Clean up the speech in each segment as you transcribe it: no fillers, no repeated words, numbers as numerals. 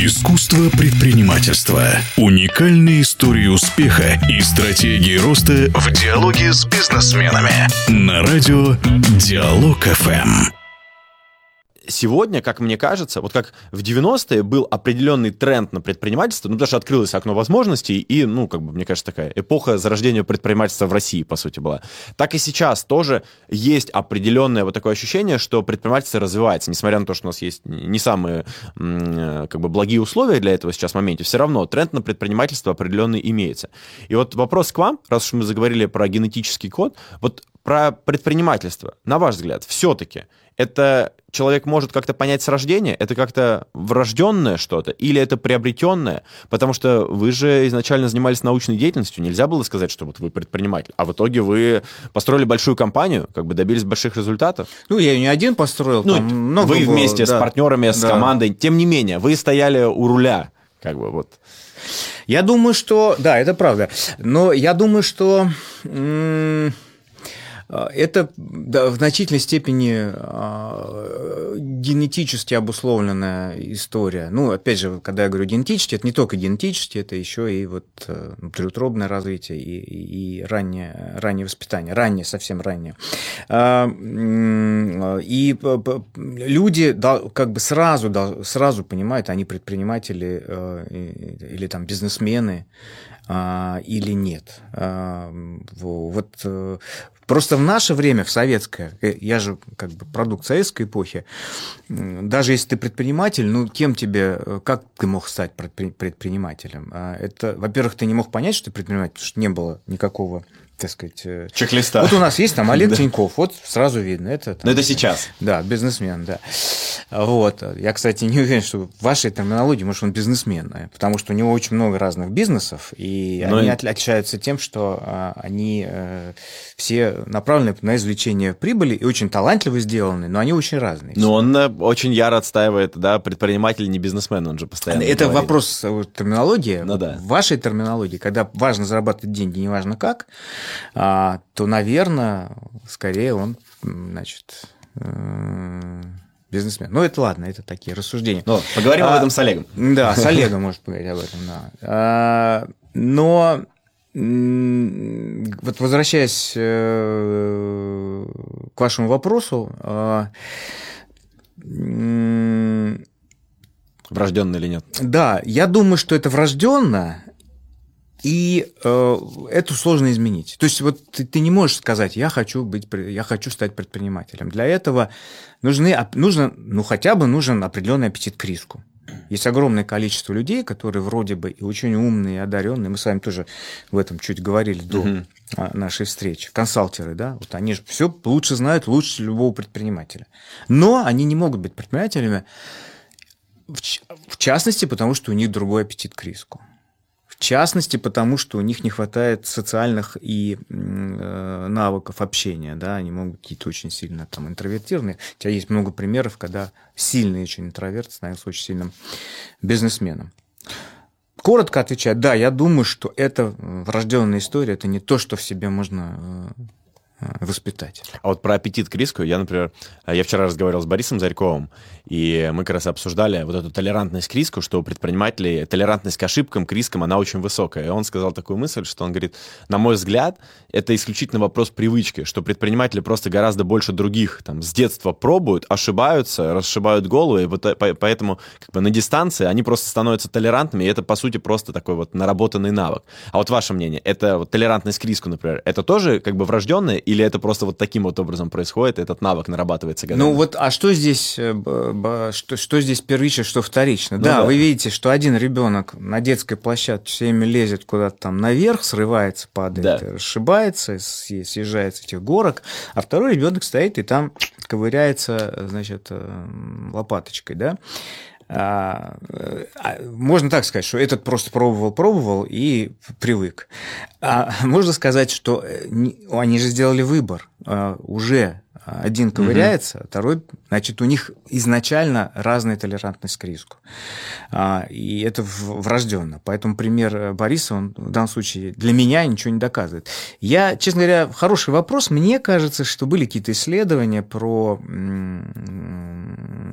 Искусство предпринимательства. Уникальные истории успеха и стратегии роста в диалоге с бизнесменами. На радио Диалог ФМ. Сегодня, как мне кажется, вот как в 90-е был определенный тренд на предпринимательство, потому что открылось окно возможностей, и, мне кажется, такая эпоха зарождения предпринимательства в России, по сути, была. Так и сейчас тоже есть определенное вот такое ощущение, что предпринимательство развивается, несмотря на то, что у нас есть не самые благие условия для этого сейчас в моменте, все равно тренд на предпринимательство определенный имеется. И вот вопрос к вам, раз уж мы заговорили про генетический код, вот про предпринимательство, на ваш взгляд, все-таки это человек может как-то понять с рождения? Это как-то врожденное что-то? Или это приобретенное? Потому что вы же изначально занимались научной деятельностью. Нельзя было сказать, что вот вы предприниматель. А в итоге вы построили большую компанию, добились больших результатов. Я ее не один построил. Там много вы было, вместе с партнерами, с командой. Тем не менее, вы стояли у руля. Я думаю, что... Да, это правда. Но я думаю, что... Это в значительной степени генетически обусловленная история. Опять же, когда я говорю генетически, это не только генетически, это еще и внутриутробное развитие и раннее воспитание, совсем раннее. И люди сразу понимают, они предприниматели или там бизнесмены или нет. Просто в наше время, в советское, я же продукт советской эпохи, даже если ты предприниматель, как ты мог стать предпринимателем? Это, во-первых, ты не мог понять, что ты предприниматель, потому что не было никакого, так сказать... чек-листа. Вот у нас есть там Олег Тиньков, сразу видно. Это сейчас. Да, бизнесмен, да. Я, кстати, не уверен, что в вашей терминологии, может, он бизнесмен, потому что у него очень много разных бизнесов, и они отличаются тем, что они все направлены на извлечение прибыли и очень талантливо сделаны, но они очень разные. Но он очень яро отстаивает, предприниматель не бизнесмен, он же постоянно это говорит. Вопрос терминологии. Да. В вашей терминологии, когда важно зарабатывать деньги, неважно как, то, наверное, скорее он, бизнесмен. Это ладно, это такие рассуждения. Поговорим об этом с Олегом. Да, с Олегом, может, поговорить об этом, да. Но возвращаясь к вашему вопросу, врожденно или нет? Да, я думаю, что это врожденно, и это сложно изменить. То есть ты не можешь сказать, я хочу стать предпринимателем. Для этого нужен определенный аппетит к риску. Есть огромное количество людей, которые вроде бы и очень умные, и одаренные. Мы с вами тоже в этом чуть говорили до нашей встречи. Консалтеры, да? Они же все лучше знают, лучше любого предпринимателя. Но они не могут быть предпринимателями, в частности, потому что у них другой аппетит к риску. В частности, потому что у них не хватает социальных и навыков общения, да, они могут какие-то очень сильно интровертированные. У тебя есть много примеров, когда сильный очень интроверт становится очень сильным бизнесменом. Коротко отвечать, да, я думаю, что это врожденная история, это не то, что в себе можно воспитать. А про аппетит к риску, я вчера разговаривал с Борисом Зарьковым, и мы как раз обсуждали эту толерантность к риску, что у предпринимателей толерантность к ошибкам, к рискам, она очень высокая. И он сказал такую мысль, что он говорит, на мой взгляд, это исключительно вопрос привычки, что предприниматели просто гораздо больше других с детства пробуют, ошибаются, расшибают головы, и поэтому на дистанции они просто становятся толерантными, и это, по сути, просто такой наработанный навык. А ваше мнение, это толерантность к риску, например, это тоже врожденное, или это просто таким образом происходит, и этот навык нарабатывается годами? А что здесь первично, что вторично? Да, вы видите, что один ребенок на детской площадке все время лезет куда-то наверх, срывается, падает, расшибается, съезжает с этих горок, а второй ребенок стоит и там ковыряется, лопаточкой, да? Можно так сказать, что этот просто пробовал и привык. Можно сказать, что они же сделали выбор. Уже один ковыряется, второй, у них изначально разная толерантность к риску. И это врожденно. Поэтому пример Бориса, он в данном случае для меня ничего не доказывает. Честно говоря, хороший вопрос. Мне кажется, что были какие-то исследования про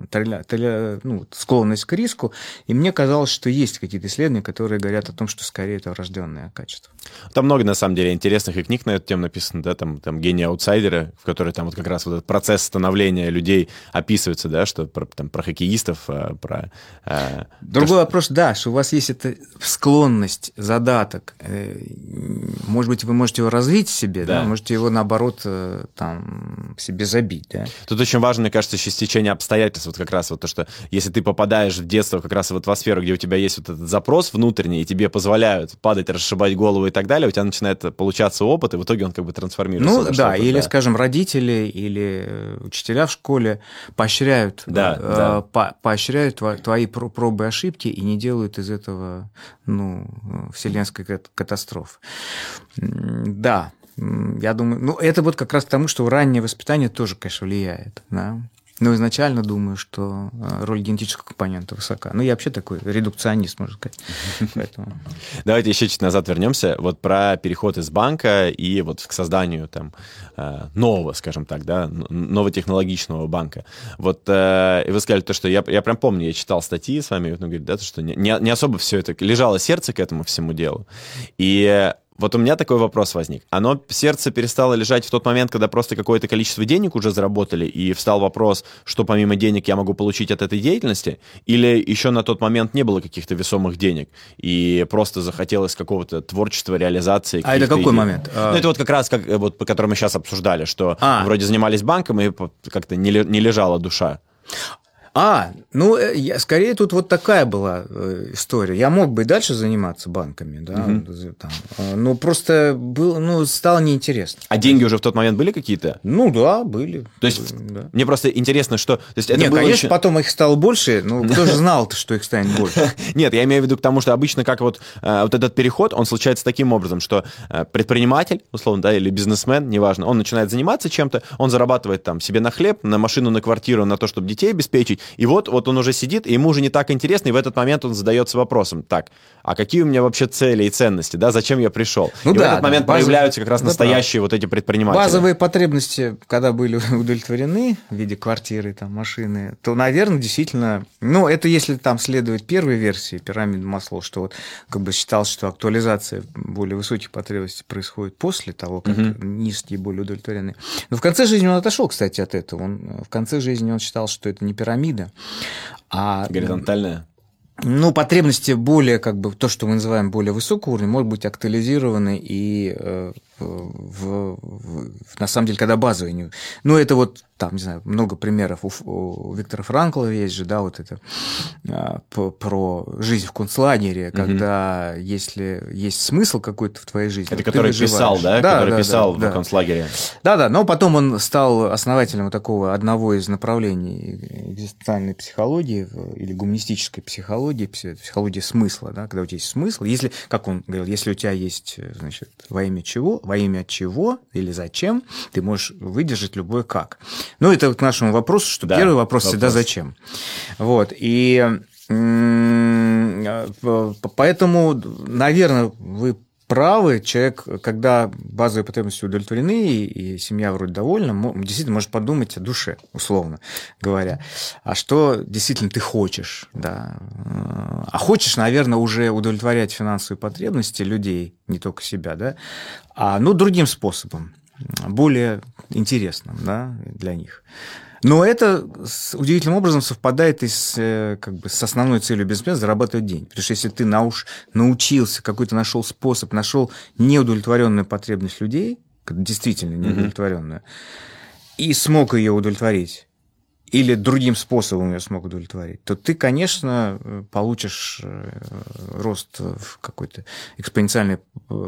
склонность к риску. И мне казалось, что есть какие-то исследования, которые говорят о том, что скорее это врожденное качество. Там много, на самом деле, интересных и книг на эту тему написано, да, там «Гении-аутсайдеры», в которой там вот как раз вот этот процесс становления людей описывается, да, что про хоккеистов, про... Другой вопрос, да, что у вас есть эта склонность, задаток. Может быть, вы можете его развить в себе, да, можете его, наоборот, там, себе забить, да. Тут очень важно, мне кажется, еще стечение обстоятельств, вот как раз вот то, что если ты попадаешь в детство как раз в атмосферу, где у тебя есть вот этот запрос внутренний, и тебе позволяют падать, расшибать голову и так далее, у тебя начинает получаться опыт, и в итоге он как бы трансформируется. Ну, да, или, скажем, родители или учителя в школе поощряют, поощряют твои пробы и ошибки и не делают из этого, вселенской катастрофы. Да, я думаю, это вот как раз к тому, что раннее воспитание тоже, конечно, влияет, да. Но изначально думаю, что роль генетического компонента высока. Я вообще такой редукционист, можно сказать. Поэтому... Давайте еще чуть назад вернемся. Вот про переход из банка и вот к созданию там нового, скажем так, да, новотехнологичного банка. Вот и вы сказали то, что я прям помню, я читал статьи с вами, говорит, да, что не особо все это лежало сердце к этому всему делу. И вот у меня такой вопрос возник. Сердце перестало лежать в тот момент, когда просто какое-то количество денег уже заработали, и встал вопрос, что помимо денег я могу получить от этой деятельности, или еще на тот момент не было каких-то весомых денег, и просто захотелось какого-то творчества, реализации. А это какой идей. Момент? Это вот как раз, по которому мы сейчас обсуждали, что вроде занимались банком, и как-то не лежала душа. Скорее тут вот такая была история. Я мог бы и дальше заниматься банками, да, но просто стало неинтересно. А деньги уже в тот момент были какие-то? Да, были. То есть мне просто интересно, что... То есть это было конечно, потом их стало больше, но кто же знал, что их станет больше? Нет, я имею в виду к тому, что обычно как вот этот переход, он случается таким образом, что предприниматель, условно, да, или бизнесмен, неважно, он начинает заниматься чем-то, он зарабатывает там себе на хлеб, на машину, на квартиру, на то, чтобы детей обеспечить. И вот он уже сидит, и ему уже не так интересно, и в этот момент он задается вопросом: так, а какие у меня вообще цели и ценности, да, зачем я пришел? В этот момент проявляются как раз настоящие вот эти предприниматели. Базовые потребности, когда были удовлетворены в виде квартиры, там, машины, то, наверное, действительно, это если там следовать первой версии пирамиды Маслоу, что вот как бы считалось, что актуализация более высоких потребностей происходит после того, как низкие более удовлетворены. Но в конце жизни он отошел, кстати, от этого. В конце жизни он считал, что это не пирамида, горизонтальная? Потребности более, как бы, то, что мы называем более высокого уровня, могут быть актуализированы и на самом деле, когда базовые. Это вот, там, не знаю, много примеров у Виктора Франкла есть же, да, вот это про жизнь в концлагере, когда если есть смысл какой-то в твоей жизни, это который писал, да? Который писал в концлагере. Да, но потом он стал основателем такого одного из направлений экзистенциальной психологии или гуманистической психологии, психологии смысла, да, когда у тебя есть смысл, если, как он говорил, если у тебя есть, значит, во имя чего или зачем, ты можешь выдержать любое как. Это к нашему вопросу, что первый вопрос всегда зачем. Вот, и поэтому, наверное, вы правы, человек, когда базовые потребности удовлетворены и семья вроде довольна, действительно может подумать о душе, условно говоря. А что действительно ты хочешь, да? А хочешь, наверное, уже удовлетворять финансовые потребности людей, не только себя, да, другим способом, более интересным, да, для них. Но это удивительным образом совпадает и с основной целью бизнеса – зарабатывать деньги. Потому что если ты научился, какой-то нашел способ, нашел неудовлетворенную потребность людей, действительно неудовлетворенную, и смог ее удовлетворить, или другим способом ее смог удовлетворить, то ты, конечно, получишь рост в какой-то экспоненциальной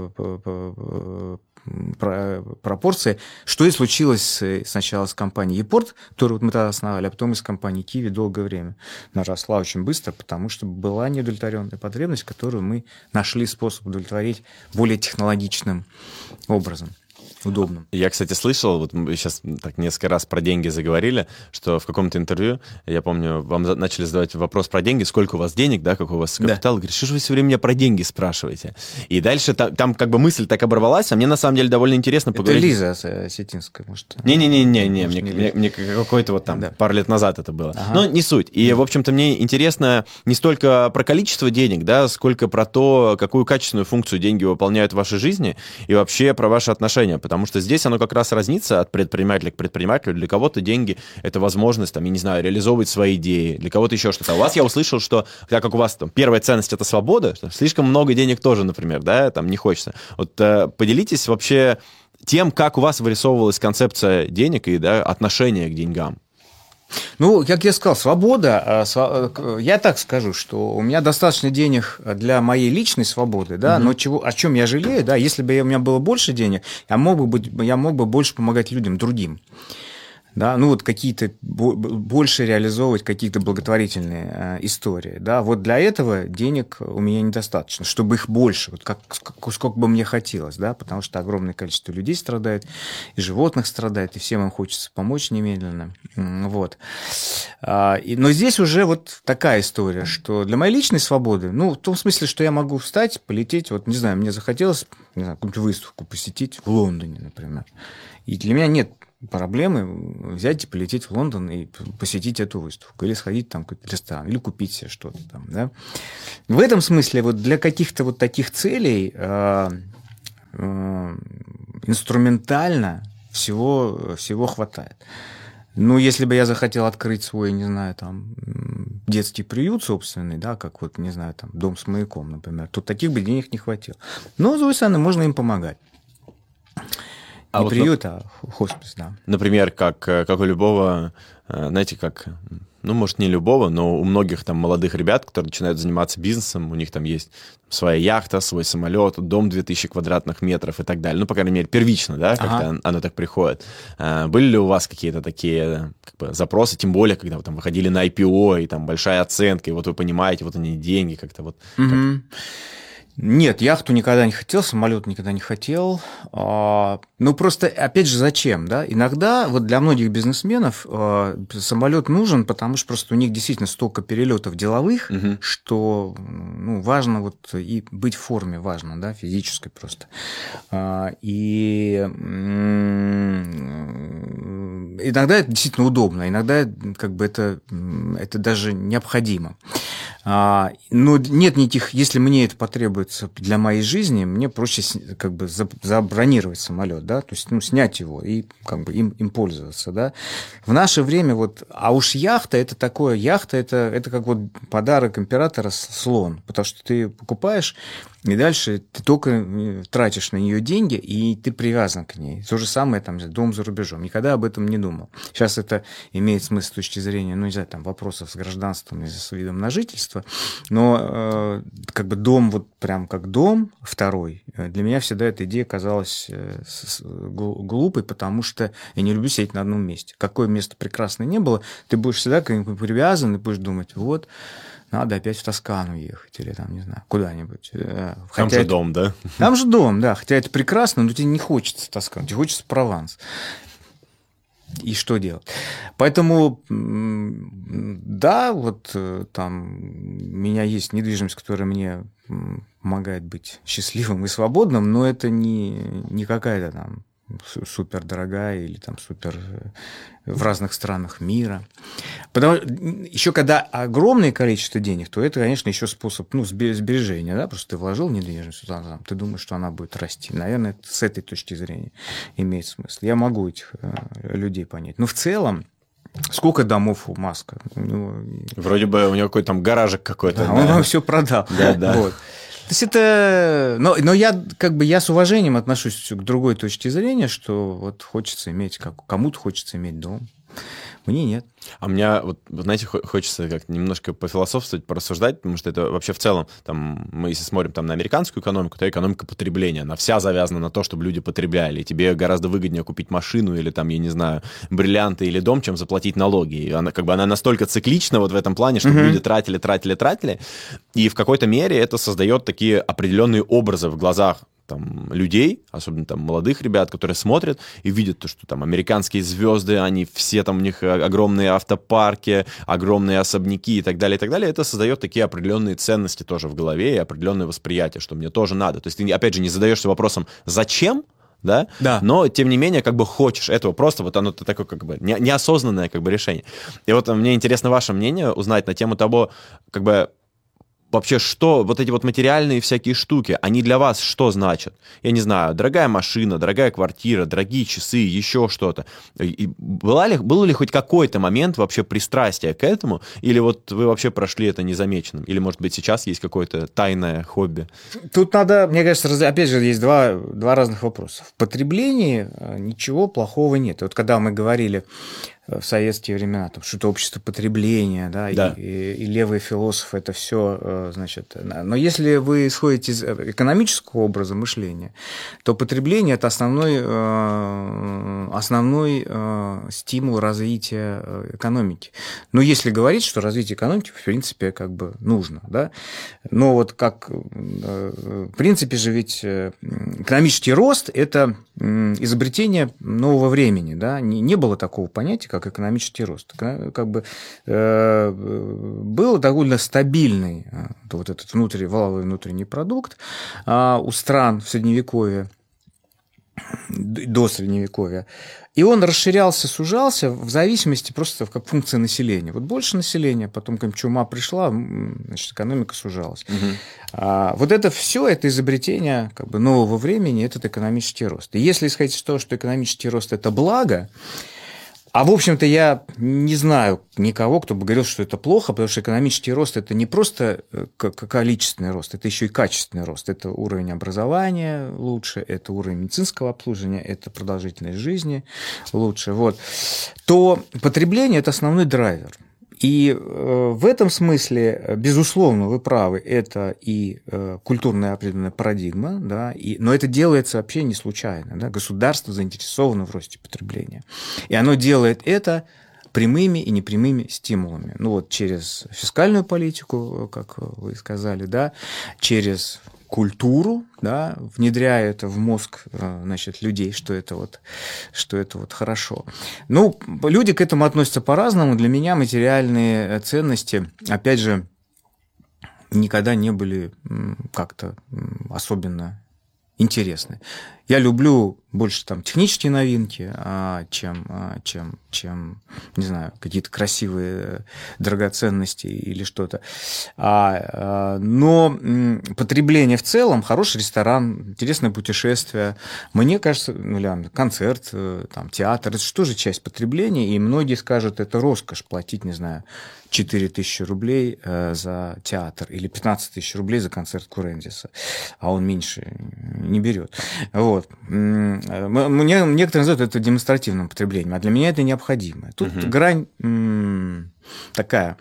пропорции, что и случилось сначала с компанией ePort, которую мы тогда основали, а потом и с компанией Kiwi долгое время. Она росла очень быстро, потому что была неудовлетворенная потребность, которую мы нашли способ удовлетворить более технологичным образом. удобным. Я, кстати, слышал, вот мы сейчас так несколько раз про деньги заговорили, что в каком-то интервью, я помню, вам начали задавать вопрос про деньги, сколько у вас денег, да, какой у вас капитал. Говорит, что же вы все время меня про деньги спрашиваете? И дальше там как бы мысль так оборвалась, а мне на самом деле довольно интересно поговорить. Это Лиза Осетинская, может? Не-не-не, мне какой-то вот там пару лет назад это было. Но не суть. И, в общем-то, мне интересно не столько про количество денег, да, сколько про то, какую качественную функцию деньги выполняют в вашей жизни и вообще про ваши отношения. Потому что здесь оно как раз разнится от предпринимателя к предпринимателю. Для кого-то деньги — это возможность, там, я не знаю, реализовывать свои идеи. Для кого-то еще что-то. А у вас я услышал, что так как у вас там первая ценность — это свобода, что слишком много денег тоже, например, да, там не хочется. Вот поделитесь вообще тем, как у вас вырисовывалась концепция денег и, да, отношение к деньгам. Ну, как я сказал, свобода, я так скажу, что у меня достаточно денег для моей личной свободы, да, но о чем я жалею, да, если бы у меня было больше денег, я мог бы больше помогать людям, другим. Да, ну вот какие-то больше реализовывать какие-то благотворительные истории. Да, вот для этого денег у меня недостаточно, чтобы их больше, вот сколько бы мне хотелось, да, потому что огромное количество людей страдает, и животных страдает, и всем им хочется помочь немедленно. Вот. Но здесь уже вот такая история, что для моей личной свободы, ну, в том смысле, что я могу встать, полететь, вот, не знаю, мне захотелось, не знаю, какую-нибудь выставку посетить в Лондоне, например. И для меня нет проблемы взять и полететь в Лондон и посетить эту выставку, или сходить там в какой-то ресторан, или купить себе что-то там, да. В этом смысле вот для каких-то вот таких целей инструментально всего хватает. Ну, если бы я захотел открыть свой, не знаю, там, детский приют собственный, да, как вот, не знаю, там, дом с маяком, например, то таких бы денег не хватило. Но, с другой стороны, можно им помогать. Не вот приют, а хоспис, да. Например, как у любого, знаете, как, ну, может, не любого, но у многих там молодых ребят, которые начинают заниматься бизнесом, у них там есть своя яхта, свой самолет, дом 2000 квадратных метров и так далее. Ну, по крайней мере, первично, да, как-то оно так приходит. Были ли у вас какие-то такие как бы запросы, тем более, когда вы там выходили на IPO, и там большая оценка, и вот вы понимаете, вот они деньги как-то вот... Нет, яхту никогда не хотел, самолет никогда не хотел. Ну, просто, опять же, зачем, да? Иногда вот для многих бизнесменов самолет нужен, потому что просто у них действительно столько перелетов деловых, что, ну, важно вот и быть в форме, важно, да, физической просто. И иногда это действительно удобно, иногда как бы это даже необходимо. Но нет никаких, если мне это потребуется для моей жизни, мне проще как бы забронировать самолет, да, то есть, ну, снять его и как бы им пользоваться, да. В наше время вот, а уж яхта это такое, это как вот подарок императора слон, потому что ты покупаешь, и дальше ты только тратишь на нее деньги, и ты привязан к ней. То же самое там дом за рубежом. Никогда об этом не думал. Сейчас это имеет смысл с точки зрения, ну, не знаю, там вопросов с гражданством и с видом на жительство, но как бы дом вот прям как дом второй, для меня всегда эта идея казалась глупой, потому что я не люблю сидеть на одном месте. Какое место прекрасное не было, ты будешь всегда к нему привязан и будешь думать, вот, надо опять в Тоскану ехать или там, не знаю, куда-нибудь. Там же дом, да? Там же дом, да. Хотя это прекрасно, но тебе не хочется Тоскану, тебе хочется Прованс. И что делать? Поэтому, да, вот там у меня есть недвижимость, которая мне помогает быть счастливым и свободным, но это не какая-то там супер дорогая или там супер в разных странах мира. Потому еще когда огромное количество денег, то это, конечно, еще способ, ну, сбережения, да, просто ты вложил в недвижимость, ты думаешь, что она будет расти. Наверное, это с этой точки зрения имеет смысл. Я могу этих людей понять. Но в целом, сколько домов у Маска? Вроде бы у него какой-то там гаражик какой-то. Да, он все продал. Да. Вот. То есть это... Но я как бы я с уважением отношусь к другой точке зрения, что вот хочется иметь, кому-то хочется иметь дом. Мне нет. А мне, вот, знаете, хочется как немножко пофилософствовать, порассуждать, потому что это вообще в целом, там, мы если смотрим там, на американскую экономику, то экономика потребления, она вся завязана на то, чтобы люди потребляли. И тебе гораздо выгоднее купить машину или, там, я не знаю, бриллианты или дом, чем заплатить налоги. И она, как бы, она настолько циклична вот в этом плане, чтобы люди тратили. И в какой-то мере это создает такие определенные образы в глазах там людей, особенно там молодых ребят, которые смотрят и видят то, что там американские звезды, они все там, у них огромные автопарки, огромные особняки и так далее, и так далее. Это создает такие определенные ценности тоже в голове и определенное восприятие, что мне тоже надо. То есть ты, опять же, не задаешься вопросом «зачем?», да? Но, тем не менее, как бы хочешь этого, просто вот оно такое как бы неосознанное как бы решение. И вот мне интересно ваше мнение узнать на тему того, как бы вообще, что вот эти вот материальные всякие штуки, они для вас что значат? Я не знаю, дорогая машина, дорогая квартира, дорогие часы, еще что-то. И был ли хоть какой-то момент вообще пристрастия к этому? Или вот вы вообще прошли это незамеченным? Или, может быть, сейчас есть какое-то тайное хобби? Тут надо, мне кажется, опять же, есть два разных вопроса. В потреблении ничего плохого нет. Вот когда мы говорили в советские времена, там, что-то общество потребления, да. И левые философы, это все, значит... Но если вы исходите из экономического образа мышления, то потребление – это основной стимул развития экономики. Но если говорить, что развитие экономики, в принципе, как бы нужно, да. Но вот как... В принципе же ведь экономический рост – это изобретение нового времени, да. Не было такого понятия, как экономический рост. Как бы был довольно стабильный вот этот валовый внутренний продукт у стран в Средневековье, до Средневековья. И он расширялся, сужался в зависимости просто как функция населения. Вот больше населения, потом как чума пришла, значит, экономика сужалась. Вот это все, это изобретение как бы нового времени, этот экономический рост. И если исходить из того, что экономический рост – это благо, а, в общем-то, я не знаю никого, кто бы говорил, что это плохо, потому что экономический рост – это не просто количественный рост, это еще и качественный рост. Это уровень образования лучше, это уровень медицинского обслуживания, это продолжительность жизни лучше. Вот. То потребление – это основной драйвер. И в этом смысле, безусловно, вы правы, это и культурная определенная парадигма, да, но это делается вообще не случайно. Да, государство заинтересовано в росте потребления. И оно делает это прямыми и непрямыми стимулами. Ну вот через фискальную политику, как вы сказали, да, через культуру, да, внедряя это в мозг, значит, людей, что это вот хорошо. Ну, люди к этому относятся по-разному. Для меня материальные ценности, опять же, никогда не были как-то особенно интересны. Я люблю больше там технические новинки, чем не знаю, какие-то красивые драгоценности или что-то. Но потребление в целом, хороший ресторан, интересное путешествие, мне кажется, концерт, там, театр, это же тоже часть потребления, и многие скажут, это роскошь платить, не знаю, 4000 рублей за театр или 15 тысяч рублей за концерт Курендиса, а он меньше не берет. Вот. Некоторые называют это демонстративным потреблением, а для меня это необходимое. Тут грань такая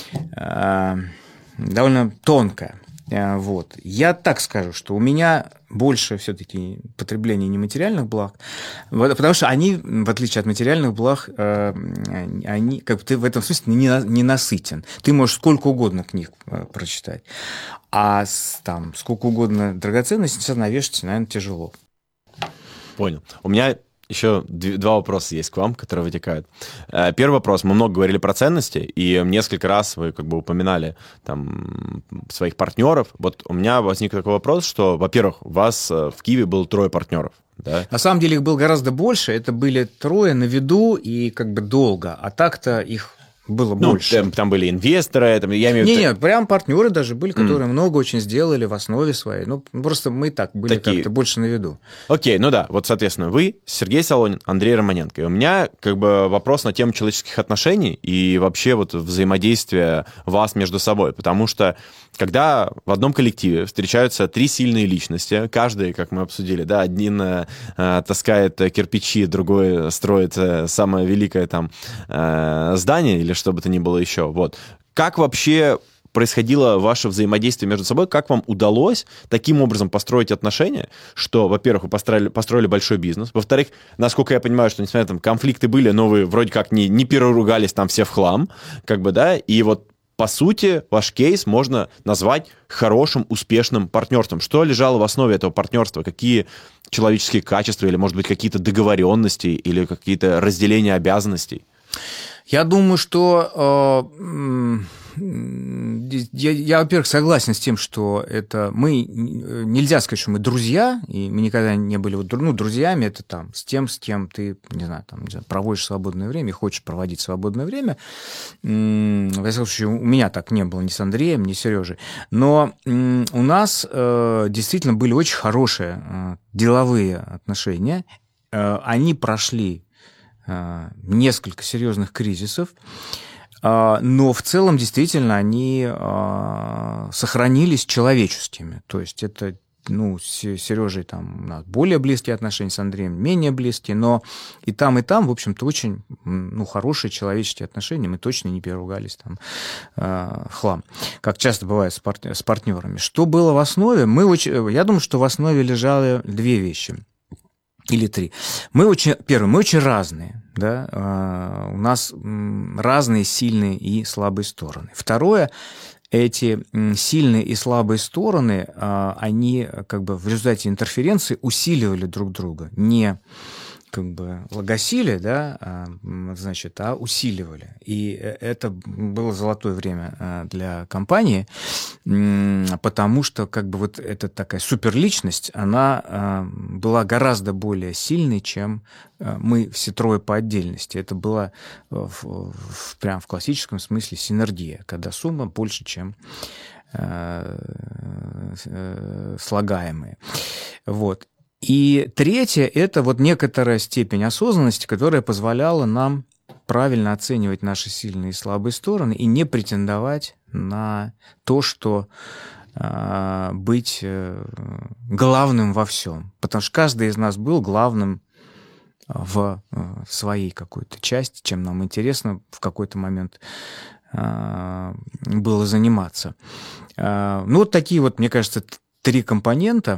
довольно тонкая. Вот. Я так скажу, что у меня больше все-таки потребления нематериальных благ, потому что они, в отличие от материальных благ, они, как ты в этом смысле не насытен. Ты можешь сколько угодно книг прочитать, а там сколько угодно драгоценностей навешать, наверное, тяжело. Понял. У меня еще два вопроса есть к вам, которые вытекают. Первый вопрос. Мы много говорили про ценности, и несколько раз вы как бы упоминали там своих партнеров. Вот у меня возник такой вопрос, что, во-первых, у вас в Киеве было 3 партнеров. Да? На самом деле их было гораздо больше. Это были 3 на виду и как бы долго. А так-то их было больше. Там были инвесторы, я имею в виду... Нет, прям партнеры даже были, которые много очень сделали в основе своей. Ну, просто мы и так были как-то больше на виду. Окей, ну да, вот, соответственно, вы, Сергей Солонин, Андрей Романенко. И у меня как бы вопрос на тему человеческих отношений и вообще вот взаимодействия вас между собой. Потому что когда в одном коллективе встречаются 3 сильные личности, каждый, как мы обсудили, да, один таскает кирпичи, другой строит самое великое там здание или что бы то ни было еще. Вот. Как вообще происходило ваше взаимодействие между собой? Как вам удалось таким образом построить отношения, что, во-первых, вы построили большой бизнес, во-вторых, насколько я понимаю, что, несмотря на там конфликты были, но вы вроде как не переругались там все в хлам, как бы, да, и вот по сути, ваш кейс можно назвать хорошим, успешным партнерством. Что лежало в основе этого партнерства? Какие человеческие качества или, может быть, какие-то договоренности или какие-то разделения обязанностей? Я думаю, что я, во-первых, согласен с тем, что это мы, нельзя сказать, что мы друзья, и мы никогда не были друзьями, это там с кем ты, не знаю, проводишь свободное время и хочешь проводить свободное время. В всяком случае, у меня так не было ни с Андреем, ни с Сережей. Но у нас действительно были очень хорошие деловые отношения. Они прошли несколько серьезных кризисов, но в целом действительно они сохранились человеческими. То есть это, с Сережей там у нас более близкие отношения, с Андреем менее близкие, но и там, в общем-то, очень хорошие человеческие отношения. Мы точно не переругались там в хлам, как часто бывает с партнерами. Что было в основе? Я думаю, что в основе лежали две вещи. Или три. Мы очень разные, да? У нас разные сильные и слабые стороны. Второе, эти сильные и слабые стороны, они как бы в результате интерференции усиливали друг друга, не как бы гасили, да, а усиливали. И это было золотое время для компании, потому что как бы вот эта такая суперличность, она была гораздо более сильной, чем мы все трое по отдельности. Это была прям в классическом смысле синергия, когда сумма больше, чем слагаемые. Вот. И третье – это вот некоторая степень осознанности, которая позволяла нам правильно оценивать наши сильные и слабые стороны и не претендовать на то, что быть главным во всем. Потому что каждый из нас был главным в своей какой-то части, чем нам интересно в какой-то момент было заниматься. Вот такие вот, мне кажется, три компонента,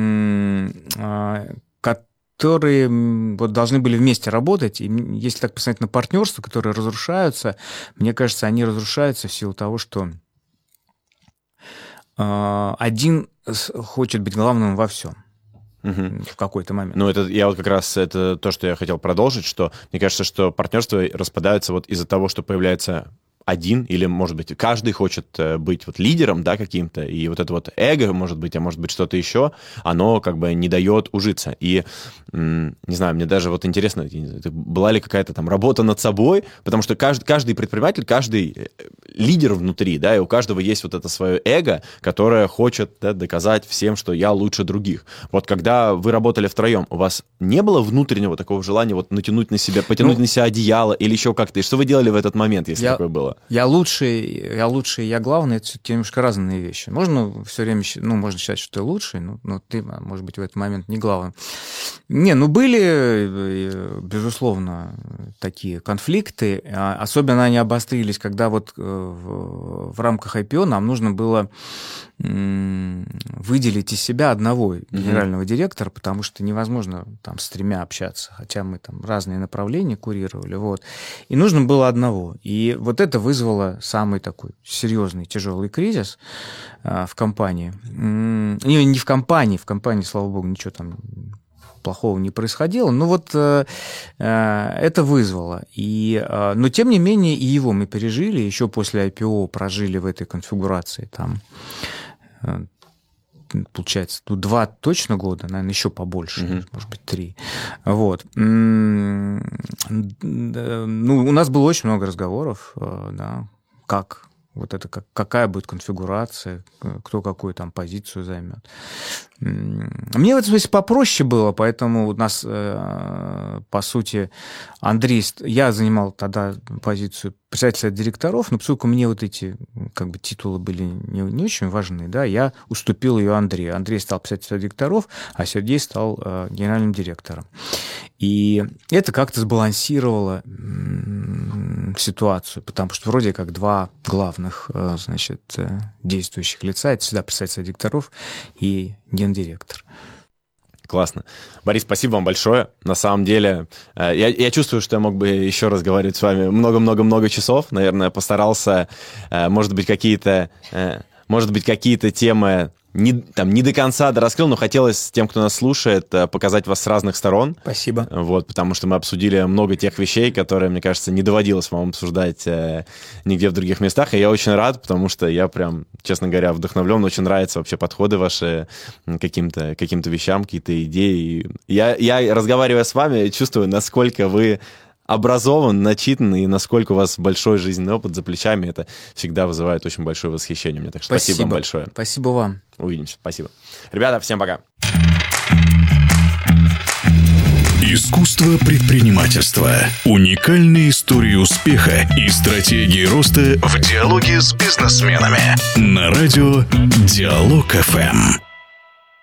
которые вот должны были вместе работать. И если так посмотреть на партнерство, которые разрушаются, мне кажется, они разрушаются в силу того, что один хочет быть главным во всем. В какой-то момент. Это то, что я хотел продолжить, что мне кажется, что партнерства распадаются вот из-за того, что появляется один, или, может быть, каждый хочет быть вот лидером, да, каким-то, и вот это вот эго, может быть, а может быть, что-то еще, оно как бы не дает ужиться. И, не знаю, мне даже вот интересно, была ли какая-то там работа над собой, потому что каждый предприниматель, каждый лидер внутри, да, и у каждого есть вот это свое эго, которое хочет, да, доказать всем, что я лучше других. Вот когда вы работали втроем, у вас не было внутреннего такого желания вот натянуть на себя, потянуть на себя одеяло или еще как-то? И что вы делали в этот момент, если такое было? Я лучший, и я главный, это все-таки немножко разные вещи. Можно все время, можно считать, что ты лучший, но ты, может быть, в этот момент не главный. Были, безусловно, такие конфликты. Особенно они обострились, когда вот в рамках IPO нам нужно было выделить из себя одного генерального директора, потому что невозможно там с тремя общаться, хотя мы там разные направления курировали, вот. И нужно было одного. И вот это вызвало самый такой серьезный, тяжелый кризис в компании. Не в компании, слава богу, ничего там плохого не происходило, но вот это вызвало. Но, тем не менее, и его мы пережили, еще после IPO прожили в этой конфигурации там, получается, 2 точно года, наверное, еще побольше, может быть, 3. Вот. У нас было очень много разговоров, да, какая будет конфигурация, кто какую там позицию займет. Мне в этом смысле попроще было, поэтому у нас, по сути, Андрей, я занимал тогда позицию председателя директоров, но поскольку мне вот эти как бы титулы были не очень важны, да, я уступил ее Андрею. Андрей стал председателем директоров, а Сергей стал генеральным директором. И это как-то сбалансировало ситуацию, потому что вроде как два главных, действующих лица, это всегда председатель директоров и гендиректор. Классно. Борис, спасибо вам большое. На самом деле, я чувствую, что я мог бы еще разговаривать с вами много-много-много часов. Наверное, постарался, может быть, какие-то темы не до конца раскрыл, но хотелось тем, кто нас слушает, показать вас с разных сторон. Спасибо. Вот, потому что мы обсудили много тех вещей, которые, мне кажется, не доводилось вам обсуждать нигде в других местах. И я очень рад, потому что я прям, честно говоря, вдохновлен. Очень нравятся вообще подходы ваши к каким-то вещам, какие-то идеи. Я, разговаривая с вами, чувствую, насколько вы образован, начитан, и насколько у вас большой жизненный опыт за плечами. Это всегда вызывает очень большое восхищение мне. Так что спасибо вам большое. Спасибо вам. Увидимся. Спасибо. Ребята, всем пока. Искусство предпринимательства. Уникальные истории успеха и стратегии роста в диалоге с бизнесменами. На радио Диалог ФМ.